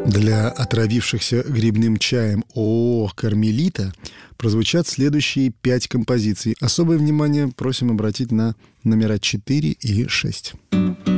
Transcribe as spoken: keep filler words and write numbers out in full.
Для отравившихся грибным чаем ООО «Кармелита» прозвучат следующие пять композиций. Особое внимание просим обратить на номера четыре и шесть.